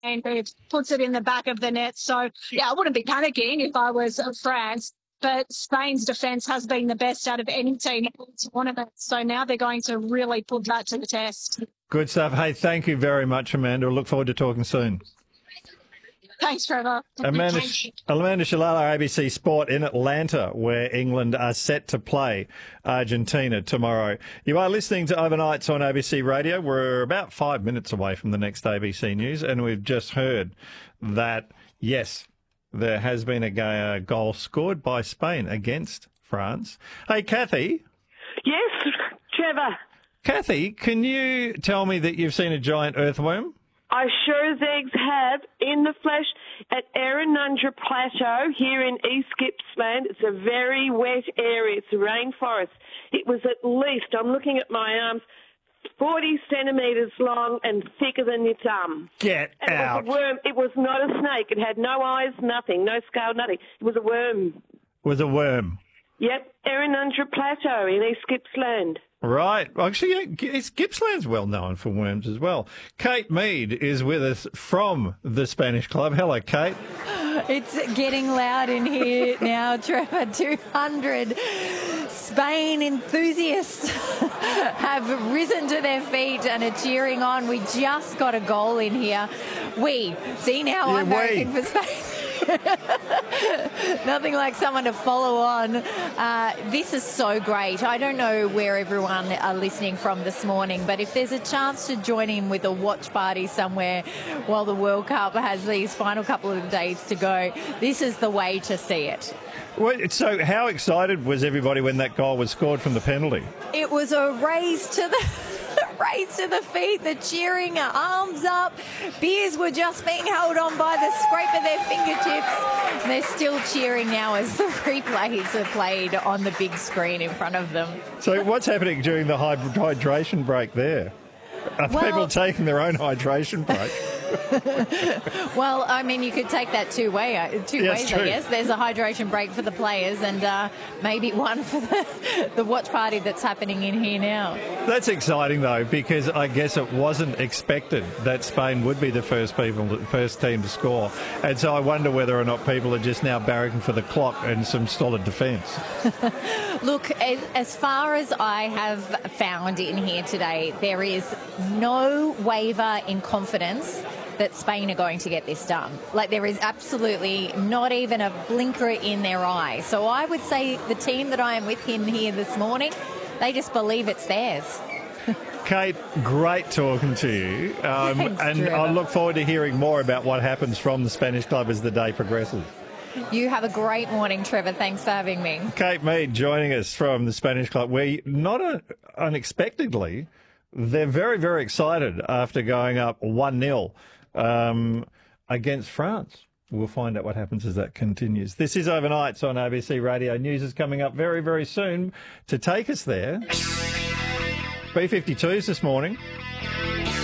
and who puts it in the back of the net. So, yeah, I wouldn't be panicking if I was France. But Spain's defence has been the best out of any team in the tournament. So now they're going to really put that to the test. Good stuff. Hey, thank you very much, Amanda. I look forward to talking soon. Thanks, Trevor. Amanda Shalala, ABC Sport in Atlanta, where England are set to play Argentina tomorrow. You are listening to Overnights on ABC Radio. We're about 5 minutes away from the next ABC News, and we've just heard that, yes, there has been a goal scored by Spain against France. Hey, Kathy. Yes, Trevor. Kathy, can you tell me that you've seen a giant earthworm? I sure as eggs have, in the flesh, at Errinundra Plateau here in East Gippsland. It's a very wet area. It's a rainforest. It was at least, I'm looking at my arms, 40 centimetres long and thicker than your thumb. Get and out. It was a worm. It was not a snake. It had no eyes, nothing, no scale, nothing. It was a worm. It was a worm. Yep, Errinundra Plateau in East Gippsland. Right. Actually, Gippsland's well known for worms as well. Kate Mead is with us from the Spanish Club. Hello, Kate. It's getting loud in here now, Trevor. 200 Spain enthusiasts have risen to their feet and are cheering on. We just got a goal in here. See now, I'm American for Spain. Nothing like someone to follow on. This is so great. I don't know where everyone are listening from this morning, but if there's a chance to join in with a watch party somewhere while the World Cup has these final couple of days to go, this is the way to see it. So how excited was everybody when that goal was scored from the penalty? It was a race to the feet, the cheering, arms up. Beers were just being held on by the scrape of their fingertips. They're still cheering now as the replays are played on the big screen in front of them. So what's happening during the hydration break there? Are people taking their own hydration break? Well, I mean, you could take that two ways, I guess. There's a hydration break for the players and maybe one for the watch party that's happening in here now. That's exciting, though, because I guess it wasn't expected that Spain would be the first team to score. And so I wonder whether or not people are just now barracking for the clock and some solid defence. Look, as far as I have found in here today, there is no waver in confidence that Spain are going to get this done. Like, there is absolutely not even a blinker in their eye. So I would say the team that I am with in here this morning, they just believe it's theirs. Kate, great talking to you. Thanks, and Trevor. I look forward to hearing more about what happens from the Spanish Club as the day progresses. You have a great morning, Trevor. Thanks for having me. Kate Mead joining us from the Spanish Club, where not unexpectedly, they're very, very excited after going up 1-0 against France. We'll find out what happens as that continues. This is Overnights on ABC Radio. News is coming up very, very soon to take us there. B-52s this morning.